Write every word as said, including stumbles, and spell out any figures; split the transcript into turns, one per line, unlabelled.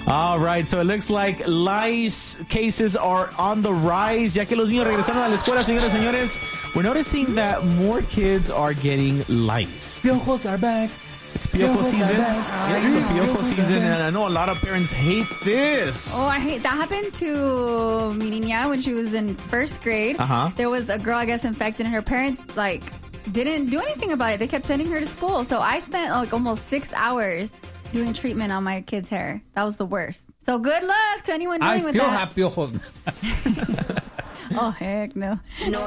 All right, so it looks like lice cases are on the rise. Ya que los niños regresaron a la escuela, señores, señores, we're noticing that more kids are getting lice.
Piojos are back.
It's Piojo
Piojos
season.
are back.
Yeah, the Piojo
Piojos
season,
are back.
and I know a lot of parents hate this.
Oh, I hate that. Happened to mi niña when she was in first grade.
Uh-huh.
There was a girl, I guess, infected, and her parents like didn't do anything about it. They kept sending her to school. So I spent like almost six hours doing treatment on my kid's hair. That was the worst. So good luck to anyone dealing
I
with
still
that.
have piojos.
Oh, heck no. No.